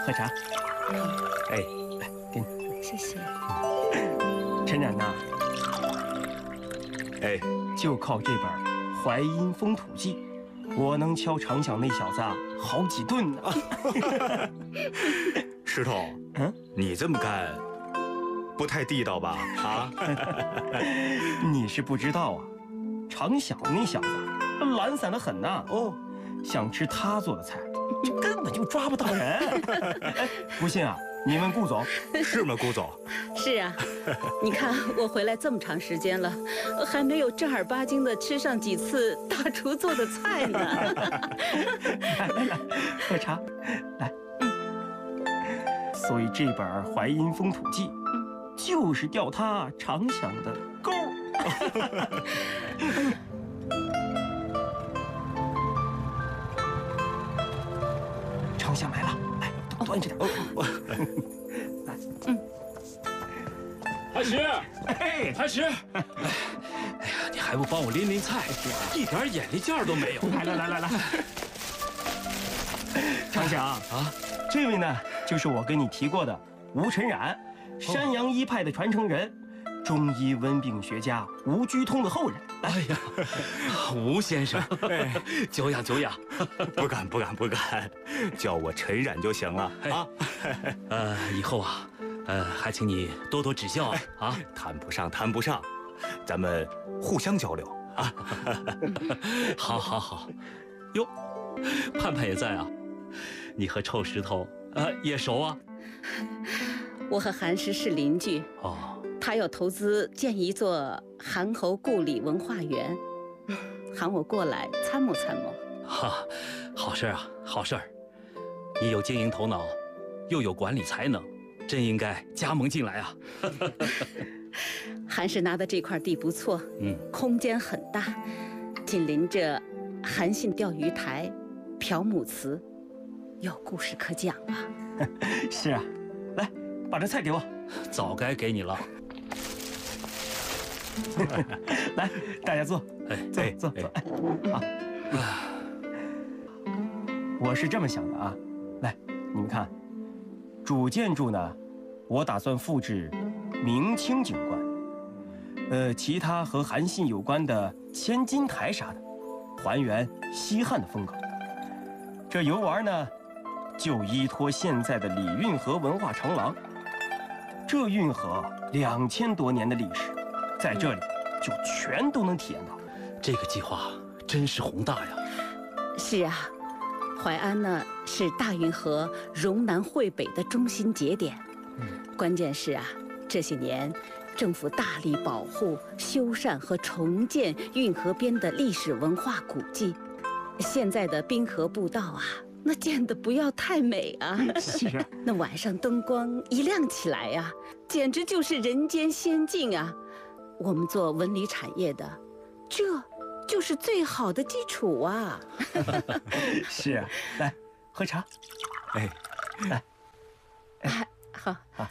喝茶。 哎， 来，给你。 谢谢。 陈冉呐， 哎， 就靠这本《淮阴风土记》，我能敲常想那小子啊好几顿呢。 石头，你这么干不太地道吧？啊？ 你是不知道啊，常想那小子懒散得很呐。 哦， 想吃他做的菜，这根本就抓不到人。哎，不信啊，你问顾总。 是吗，顾总？ 是啊，你看我回来这么长时间了，还没有正儿八经的吃上几次大厨做的菜呢。 来，喝茶，来。所以这本《淮阴风土记》就是钓他常想的钩。常想来了，来，端着点。来， 韩石， 哎， 韩石，哎呀，你还不帮我拎拎菜，一点眼力劲儿都没有。 来，常想啊，这位呢，就是我跟你提过的吴晨冉，山阳医派的传承人，中医温病学家吴居通的后人。 哎呀，吴先生，久仰久仰。 不敢，叫我陈冉就行了啊。 以后啊，还请你多多指教啊。 谈不上，咱们互相交流啊。 好。哟，盼盼也在啊。你和臭石头也熟啊？ 我和韩石是邻居哦。 他要投资建一座韩侯故里文化园，喊我过来参谋参谋。 好事啊，好事儿！你有经营头脑，又有管理才能，真应该加盟进来啊。 韩氏拿的这块地不错，空间很大，紧邻着韩信钓鱼台、朴木祠，有故事可讲啊。 是啊，来，把这菜给我。 早该给你了。 来，大家坐。坐。好。我是这么想的啊，来，你们看，主建筑呢，我打算复制明清景观，其他和韩信有关的千金台啥的，还原西汉的风格。这游玩呢，就依托现在的礼运河文化长廊，这运河2000多年的历史，在这里就全都能体验到。 这个计划真是宏大呀！ 是啊，淮安呢是大运河容南汇北的中心节点。关键是啊，这些年政府大力保护、修缮和重建运河边的历史文化古迹。现在的滨河步道啊，那建得不要太美啊！ 是啊， 那晚上灯光一亮起来呀，简直就是人间仙境啊！我们做文旅产业的，这就是最好的基础啊！ 是啊，来喝茶。来， 好。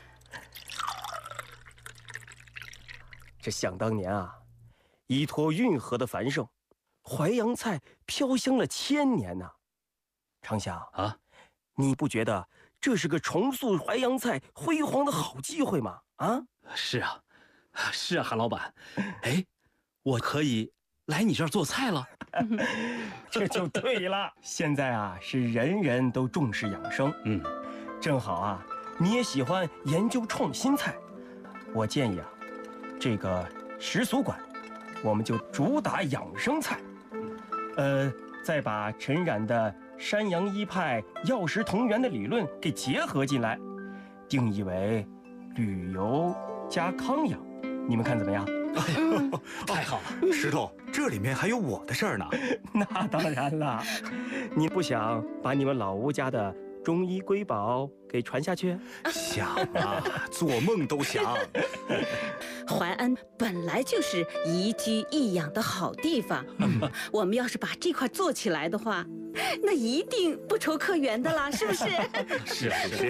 这想当年啊，依托运河的繁盛，淮扬菜飘香了1000年呐。常想啊，你不觉得这是个重塑淮扬菜辉煌的好机会吗？啊？ 是啊，韩老板。哎，我可以来你这儿做菜了。 这就对了。现在啊，是人人都重视养生。正好啊，你也喜欢研究创新菜。我建议啊，这个食俗馆，我们就主打养生菜。再把陈冉的山阳医派药食同源的理论给结合进来，定义为旅游加康养，你们看怎么样？ 太好了， 石头，这里面还有我的事儿呢。 那当然了，你不想把你们老吴家的中医瑰宝给传下去？ 想啊，做梦都想。 淮安本来就是宜居易养的好地方，我们要是把这块做起来的话，那一定不愁客源的啦，是不是？ 是。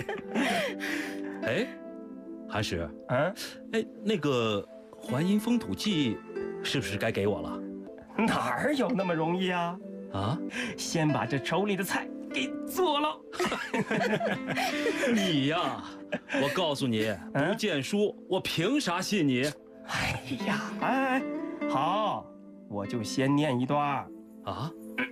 哎，韩石，那个《淮阴风土记》是不是该给我了？ 哪儿有那么容易啊？ 啊！ 先把这手里的菜给做了。 你呀，我告诉你，不见书，我凭啥信你？ 哎呀，哎，好，我就先念一段啊。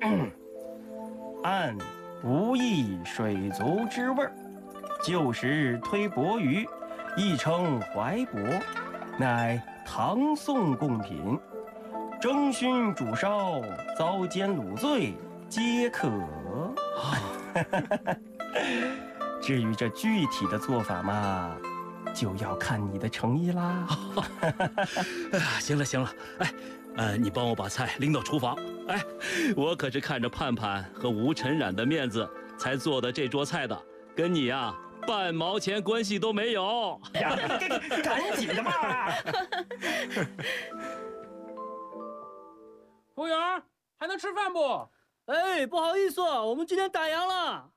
按不亦水族之味儿，旧时推伯鱼，亦称怀帛，乃唐宋贡品。蒸熏煮烧，糟煎卤醉，皆可。至于这具体的做法嘛，就要看你的诚意啦。 行了行了，哎，你帮我把菜拎到厨房。哎，我可是看着盼盼和吴晨冉的面子才做的这桌菜的，跟你呀半毛钱关系都没有。 呀，赶紧的吧！ 服务员，还能吃饭不？ 哎，不好意思，我们今天打烊了。